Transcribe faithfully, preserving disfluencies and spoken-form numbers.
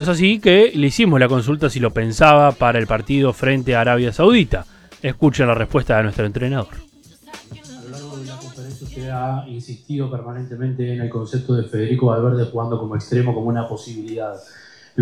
es así que le hicimos la consulta si lo pensaba para el partido frente a Arabia Saudita. Escuchen la respuesta de nuestro entrenador. A lo largo de la conferencia usted ha insistido permanentemente en el concepto de Federico Valverde jugando como extremo como una posibilidad.